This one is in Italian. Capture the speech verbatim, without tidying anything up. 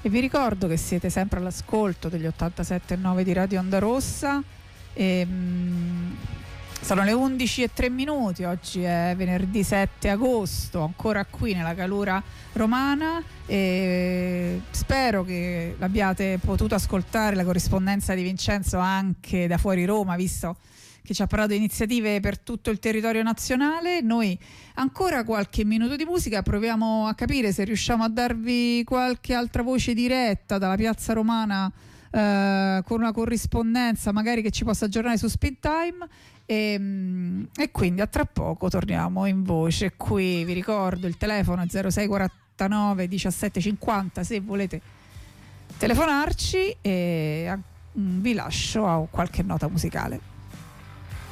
e vi ricordo che siete sempre all'ascolto degli ottantasette virgola nove di Radio Onda Rossa. E, mh, sono le undici e tre minuti, oggi è venerdì sette agosto, ancora qui nella calura romana, e spero che l'abbiate potuto ascoltare la corrispondenza di Vincenzo anche da fuori Roma, visto che ci ha parlato di iniziative per tutto il territorio nazionale. Noi ancora qualche minuto di musica, proviamo a capire se riusciamo a darvi qualche altra voce diretta dalla piazza romana, eh, con una corrispondenza magari che ci possa aggiornare su Speed Time, e, e quindi a tra poco torniamo in voce qui. Vi ricordo il telefono è zero sei quarantanove diciassette cinquanta se volete telefonarci, e vi lascio a qualche nota musicale.